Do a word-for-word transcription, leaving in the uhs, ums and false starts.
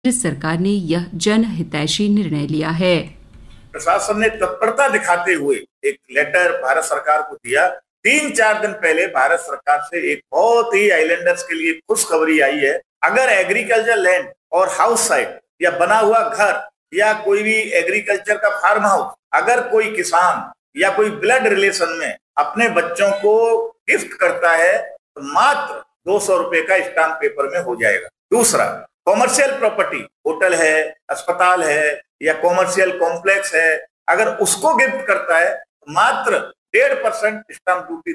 सरकार ने यह जनहितैषी निर्णय लिया है। प्रशासन ने तत्परता दिखाते हुए एक लेटर भारत सरकार को दिया। तीन चार दिन पहले भारत सरकार से एक बहुत ही आइलैंडर्स के लिए खुशखबरी आई है। अगर एग्रीकल्चर लैंड और हाउस साइट या बना हुआ घर या कोई भी एग्रीकल्चर का फार्म हाउस अगर कोई किसान या कोई ब्लड रिलेशन में अपने बच्चों को गिफ्ट करता है तो मात्र दो सौ रुपए का स्टाम्प पेपर में हो जाएगा। दूसरा, कॉमर्शियल प्रॉपर्टी, होटल है, अस्पताल है या कॉमर्शियल कॉम्प्लेक्स है, अगर उसको गिफ्ट करता है तो मात्र डेढ़ परसेंट स्टाम्प ड्यूटी